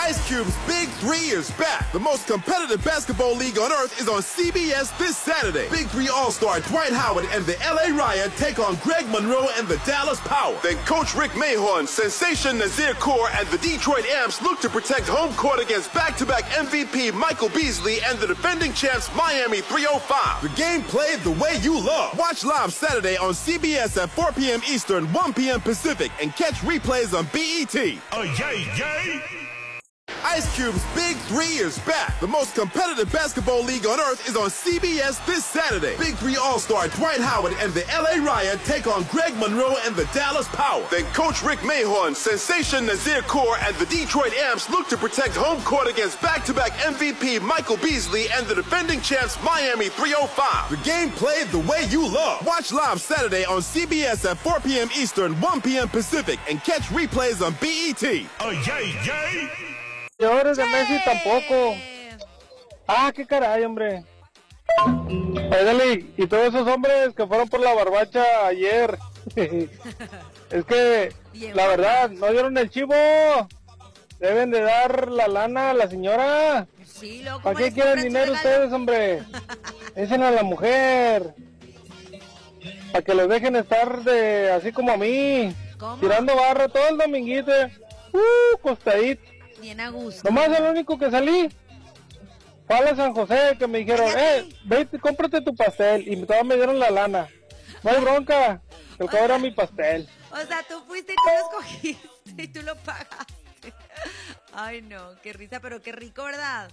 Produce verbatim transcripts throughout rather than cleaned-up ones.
Ice Cube's Big Three is back. The most competitive basketball league on earth is on C B S this Saturday. Big Three All-Star Dwight Howard and the L A Riot take on Greg Monroe and the Dallas Power. Then Coach Rick Mahorn, Sensation Nazir Kaur, and the Detroit Amps look to protect home court against back-to-back M V P Michael Beasley and the defending champs Miami three oh five. The game played the way you love. Watch live Saturday on C B S at four p.m. Eastern, one p.m. Pacific, and catch replays on B E T. Oh, yay, yay! Ice Cube's Big Three is back. The most competitive basketball league on earth is on C B S this Saturday. Big Three All-Star Dwight Howard and the L A Riot take on Greg Monroe and the Dallas Power. Then Coach Rick Mahorn, Sensation Nazir Kaur, and the Detroit Amps look to protect home court against back-to-back M V P Michael Beasley and the defending champs Miami three oh five. The game played the way you love. Watch live Saturday on C B S at four p.m. Eastern, one p.m. Pacific, and catch replays on B E T. Oh, yay, yay! Señores de Messi tampoco. Ah, qué caray, hombre. Oígale, y todos esos hombres que fueron por la barbacha ayer. Es que, la verdad, no dieron el chivo. Deben de dar la lana a la señora. Sí, loco. ¿Para qué quieren dinero ustedes, hombre? Dicen a la mujer. Para que los dejen estar de así como a mí. ¿Cómo? Tirando barra todo el dominguito. Uh, costadito. Bien a gusto. Nomás el único que salí fue a la San José, que me dijeron, eh, vete, cómprate tu pastel. Y todos me dieron la lana. No hay bronca, el que era mi pastel. O sea, tú fuiste y tú lo escogiste y tú lo pagaste. Ay, no, qué risa, pero qué rico, ¿verdad?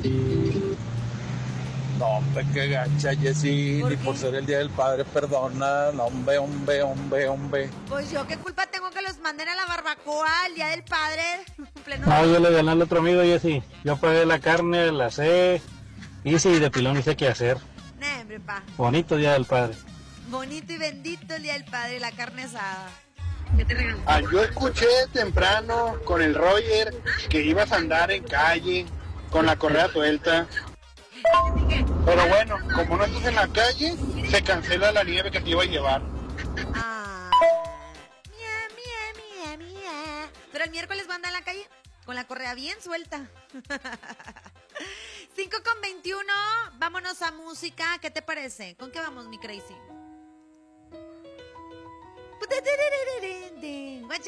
No, hombre, qué gacha, Jessy, ¿Por ni qué? por ser el Día del Padre, perdona. No, hombre, hombre, hombre, hombre. Pues yo, ¿qué culpa tengo que los manden a la barbacoa el Día del Padre? En pleno- No, yo le gané al otro amigo, Jessy. Yo pagué la carne, la sé, hice y de pilón hice qué hacer. Nah, hombre, pa. Bonito Día del Padre. Bonito y bendito el Día del Padre, la carne asada. Ah, yo escuché temprano con el Roger que ibas a andar en calle con la correa suelta. Pero bueno, como no estás en la calle, se cancela la nieve que te iba a llevar. Ah, mía, mía, mía, mía. Pero el miércoles va a andar en la calle con la correa bien suelta. cinco con veintiuno, vámonos a música. ¿Qué te parece? ¿Con qué vamos, mi crazy?